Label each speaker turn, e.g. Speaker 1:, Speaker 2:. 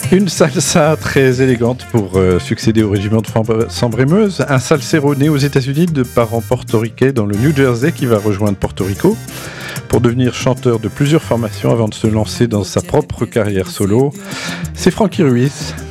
Speaker 1: Une salsa très élégante pour succéder au régiment de Sambre-et-Meuse. Un salsero né aux États-Unis de parents portoricains dans le New Jersey qui va rejoindre Porto Rico pour devenir chanteur de plusieurs formations avant de se lancer dans sa propre carrière solo. C'est Frankie Ruiz.